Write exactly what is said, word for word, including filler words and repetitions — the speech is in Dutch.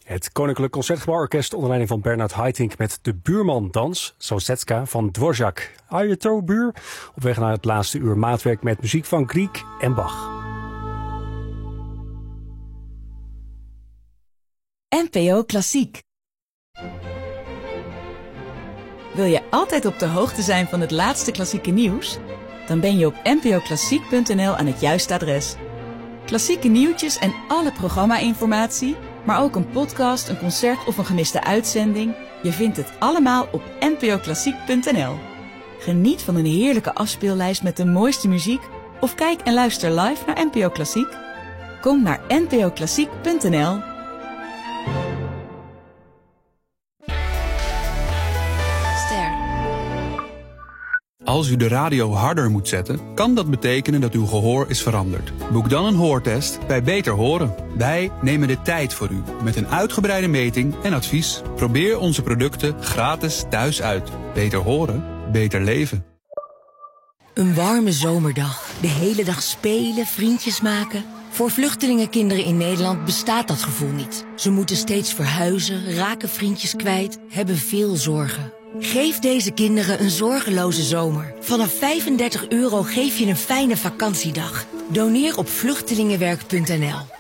Het Koninklijk Concertgebouworkest onder leiding van Bernard Haitink met de Buurman-dans, Sousetska van Dvorak. Ajeto buur, op weg naar het laatste uur maatwerk met muziek van Grieg en Bach. N P O Klassiek. Wil je altijd op de hoogte zijn van het laatste klassieke nieuws? Dan ben je op n p o klassiek punt n l aan het juiste adres. Klassieke nieuwtjes en alle programma-informatie, maar ook een podcast, een concert of een gemiste uitzending. Je vindt het allemaal op n p o klassiek punt n l. Geniet van een heerlijke afspeellijst met de mooiste muziek of kijk en luister live naar N P O Klassiek. Kom naar n p o klassiek punt n l. Als u de radio harder moet zetten, kan dat betekenen dat uw gehoor is veranderd. Boek dan een hoortest bij Beter Horen. Wij nemen de tijd voor u met een uitgebreide meting en advies. Probeer onze producten gratis thuis uit. Beter horen, beter leven. Een warme zomerdag. De hele dag spelen, vriendjes maken. Voor vluchtelingenkinderen in Nederland bestaat dat gevoel niet. Ze moeten steeds verhuizen, raken vriendjes kwijt, hebben veel zorgen. Geef deze kinderen een zorgeloze zomer. Vanaf vijfendertig euro geef je een fijne vakantiedag. Doneer op vluchtelingenwerk punt n l.